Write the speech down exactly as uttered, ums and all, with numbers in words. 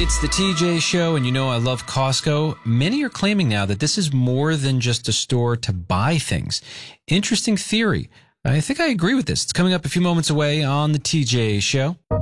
It's the T J Show, and you know I love Costco. Many are claiming now that this is more than just a store to buy things. Interesting theory. I think I agree with this. It's coming up a few moments away on the T J Show.